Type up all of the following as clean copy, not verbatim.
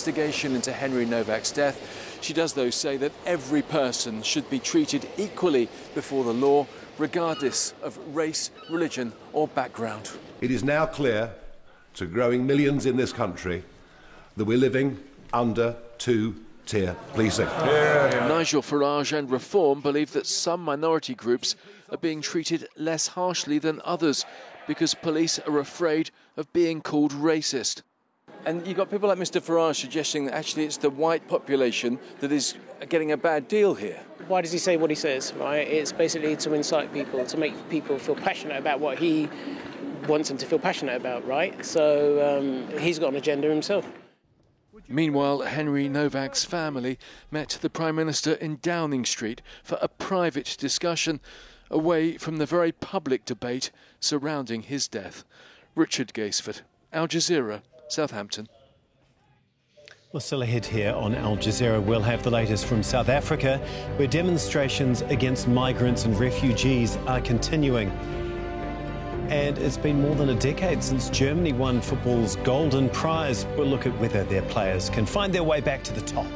investigation into Henry Novak's death. She does, though, say that every person should be treated equally before the law, regardless of race, religion or background. It is now clear to growing millions in this country that we're living under two-tier policing. Nigel Farage and Reform believe that some minority groups are being treated less harshly than others because police are afraid of being called racist. And you've got people like Mr Farage suggesting that actually it's the white population that is getting a bad deal here. Why does he say what he says, right? It's basically to incite people, to make people feel passionate about what he wants them to feel passionate about, right? So he's got an agenda himself. Meanwhile, Henry Novak's family met the Prime Minister in Downing Street for a private discussion away from the very public debate surrounding his death. Richard Gaisford, Al Jazeera, Southampton. Well, still ahead here on Al Jazeera, we'll have the latest from South Africa, where demonstrations against migrants and refugees are continuing. And it's been more than a decade since Germany won football's Golden Prize. We'll look at whether their players can find their way back to the top.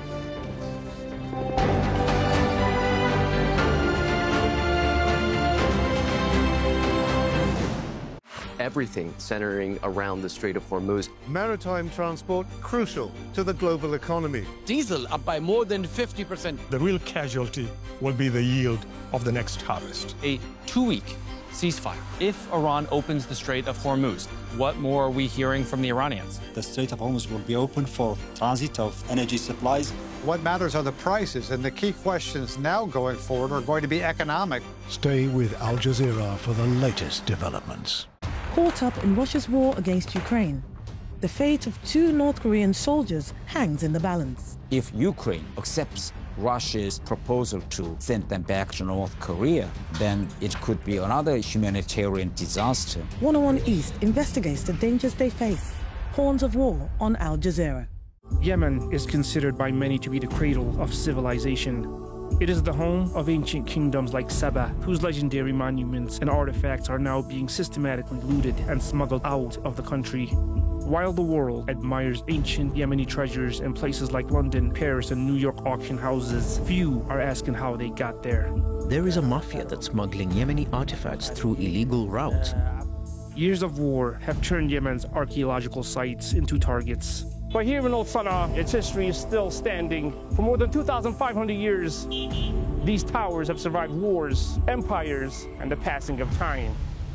Everything centering around the Strait of Hormuz. Maritime transport crucial to the global economy. Diesel up by more than 50%. The real casualty will be the yield of the next harvest. A 2-week ceasefire. If Iran opens the Strait of Hormuz, what more are we hearing from the Iranians? The Strait of Hormuz will be open for transit of energy supplies. What matters are the prices, and the key questions now going forward are going to be economic. Stay with Al Jazeera for the latest developments. Caught up in Russia's war against Ukraine, the fate of 2 North Korean soldiers hangs in the balance. If Ukraine accepts Russia's proposal to send them back to North Korea, then it could be another humanitarian disaster. 101 East investigates the dangers they face. Horns of War on Al Jazeera. Yemen is considered by many to be the cradle of civilization. It is the home of ancient kingdoms like Saba, whose legendary monuments and artifacts are now being systematically looted and smuggled out of the country. While the world admires ancient Yemeni treasures in places like London, Paris, and New York auction houses, few are asking how they got there. There is a mafia that's smuggling Yemeni artifacts through illegal routes. Years of war have turned Yemen's archaeological sites into targets. But here in Old Sana'a, its history is still standing. For more than 2,500 years, these towers have survived wars, empires, and the passing of time.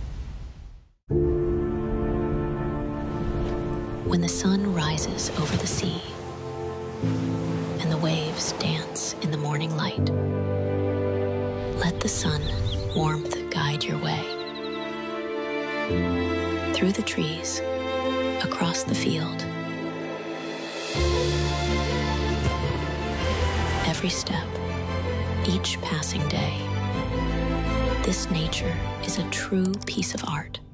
When the sun rises over the sea and the waves dance in the morning light, let the sun warmth guide your way. Through the trees, across the field, every step, each passing day, this nature is a true piece of art.